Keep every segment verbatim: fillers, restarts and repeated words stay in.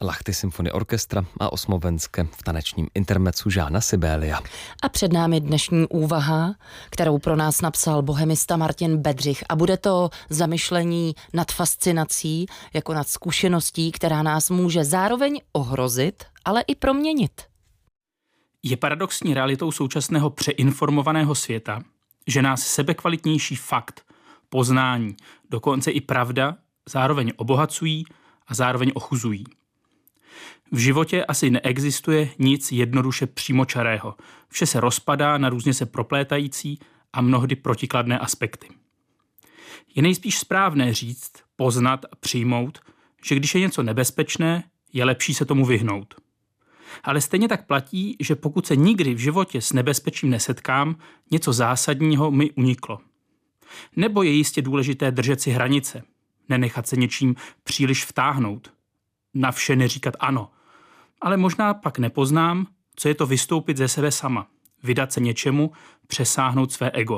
Lachty Symphony Orchestra a Osmovenské v tanečním intermezzu Žána Sibélia. A před námi dnešní úvaha, kterou pro nás napsal bohemista Martin Bedřich, a bude to zamyšlení nad fascinací, jako nad zkušeností, která nás může zároveň ohrozit, ale i proměnit. Je paradoxní realitou současného přeinformovaného světa, že nás sebekvalitnější fakt, poznání, dokonce i pravda zároveň obohacují a zároveň ochuzují. V životě asi neexistuje nic jednoduše přímočarého. Vše se rozpadá na různě se proplétající a mnohdy protikladné aspekty. Je nejspíš správné říct, poznat a přijmout, že když je něco nebezpečné, je lepší se tomu vyhnout. Ale stejně tak platí, že pokud se nikdy v životě s nebezpečím nesetkám, něco zásadního mi uniklo. Nebo je jistě důležité držet si hranice, nenechat se něčím příliš vtáhnout, na vše neříkat ano. Ale možná pak nepoznám, co je to vystoupit ze sebe sama, vydat se něčemu, přesáhnout své ego.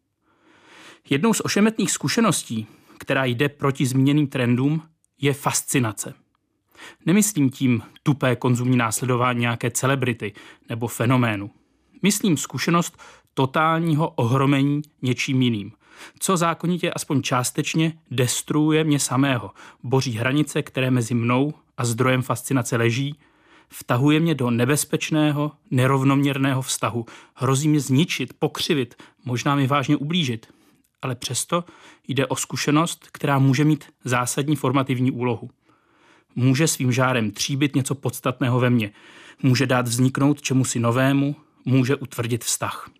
Jednou z ošemetných zkušeností, která jde proti zmíněným trendům, je fascinace. Nemyslím tím tupé konzumní následování nějaké celebrity nebo fenoménu. Myslím zkušenost totálního ohromení něčím jiným, co zákonitě aspoň částečně destruuje mě samého, boří hranice, které mezi mnou a zdrojem fascinace leží, vtahuje mě do nebezpečného, nerovnoměrného vztahu, hrozí mě zničit, pokřivit, možná mi vážně ublížit. Ale přesto jde o zkušenost, která může mít zásadní formativní úlohu. Může svým žárem tříbit něco podstatného ve mně, může dát vzniknout čemusi novému, může utvrdit vztah.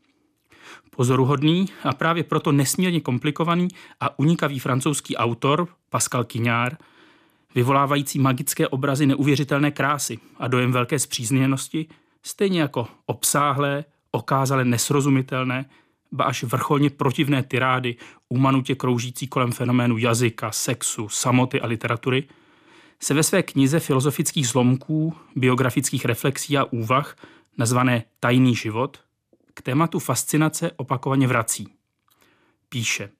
Pozoruhodný a právě proto nesmírně komplikovaný a unikavý francouzský autor Pascal Quignard, vyvolávající magické obrazy neuvěřitelné krásy a dojem velké spřízněnosti, stejně jako obsáhlé, okázale nesrozumitelné, ba až vrcholně protivné tirády, umanutě kroužící kolem fenoménu jazyka, sexu, samoty a literatury, se ve své knize filozofických zlomků, biografických reflexí a úvah, nazvané Tajný život, k tématu fascinace opakovaně vrací. Píše: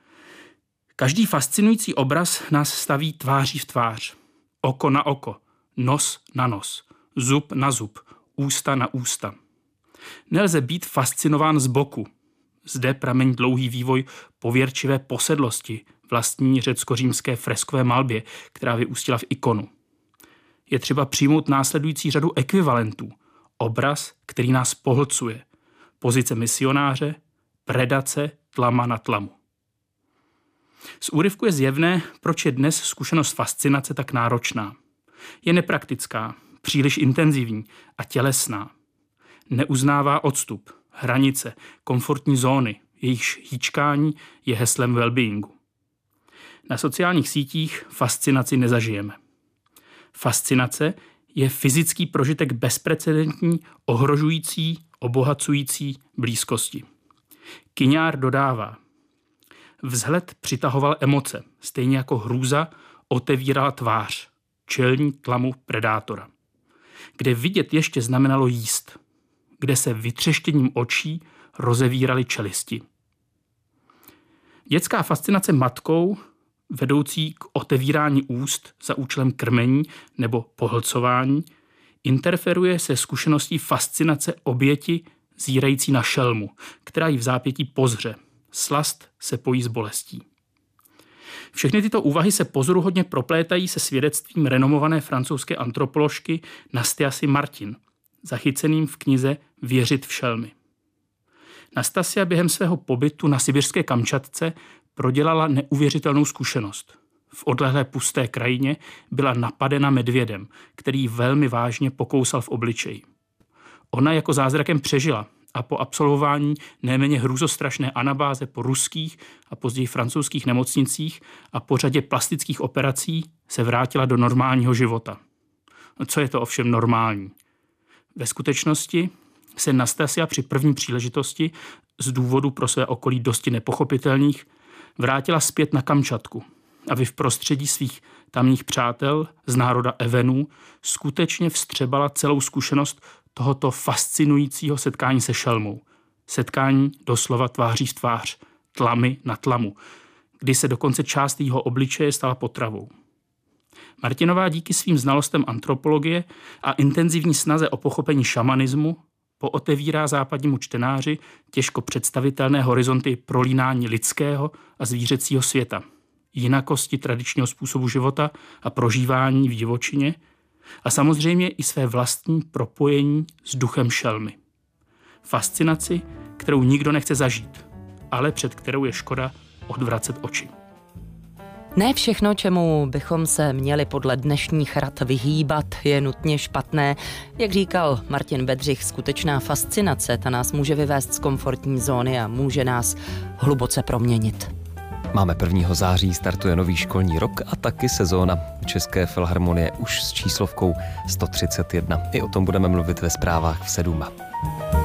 Každý fascinující obraz nás staví tváří v tvář, oko na oko, nos na nos, zub na zub, ústa na ústa. Nelze být fascinován z boku. Zde pramení dlouhý vývoj pověrčivé posedlosti vlastní řecko-římské freskové malbě, která vyústila v ikonu. Je třeba přijmout následující řadu ekvivalentů. Obraz, který nás pohlcuje. Pozice misionáře, predace, tlama na tlamu. Z úryvku je zjevné, proč je dnes zkušenost fascinace tak náročná. Je nepraktická, příliš intenzivní a tělesná. Neuznává odstup, hranice, komfortní zóny, jejichž hýčkání je heslem wellbeingu. Na sociálních sítích fascinaci nezažijeme. Fascinace je fyzický prožitek bezprecedentní, ohrožující, obohacující blízkosti. Quignard dodává: Vzhled přitahoval emoce, stejně jako hrůza otevírala tvář, čelní tlamu predátora. Kde vidět ještě znamenalo jíst, kde se vytřeštěním očí rozevíraly čelisti. Dětská fascinace matkou, vedoucí k otevírání úst za účelem krmení nebo pohlcování, interferuje se zkušeností fascinace oběti zírající na šelmu, která ji v zápětí pozře. Slast se pojí s bolestí. Všechny tyto úvahy se pozoruhodně proplétají se svědectvím renomované francouzské antropoložky Nastasie Martin, zachyceným v knize Věřit v šelmy. Nastasia během svého pobytu na sibirské Kamčatce prodělala neuvěřitelnou zkušenost. V odlehlé pusté krajině byla napadena medvědem, který velmi vážně pokousal v obličeji. Ona jako zázrakem přežila a po absolvování nejméně hrůzostrašné anabáze po ruských a později francouzských nemocnicích a po řadě plastických operací se vrátila do normálního života. Co je to ovšem normální? Ve skutečnosti se Nastasia při první příležitosti z důvodu pro své okolí dosti nepochopitelných vrátila zpět na Kamčatku, aby v prostředí svých tamních přátel z národa Evenů skutečně vstřebala celou zkušenost tohoto fascinujícího setkání se šelmou. Setkání doslova tváří v tvář, tlamy na tlamu, kdy se dokonce část jeho obličeje stala potravou. Martinová díky svým znalostem antropologie a intenzivní snaze o pochopení šamanismu pootevírá západnímu čtenáři těžko představitelné horizonty prolínání lidského a zvířecího světa, jinakosti tradičního způsobu života a prožívání v divočině a samozřejmě i své vlastní propojení s duchem šelmy. Fascinaci, kterou nikdo nechce zažít, ale před kterou je škoda odvracet oči. Ne všechno, čemu bychom se měli podle dnešních rad vyhýbat, je nutně špatné. Jak říkal Martin Bedřich, skutečná fascinace, ta nás může vyvést z komfortní zóny a může nás hluboce proměnit. Máme prvního září, startuje nový školní rok a taky sezóna České filharmonie už s číslovkou sto třicet jedna. I o tom budeme mluvit ve zprávách v sedm.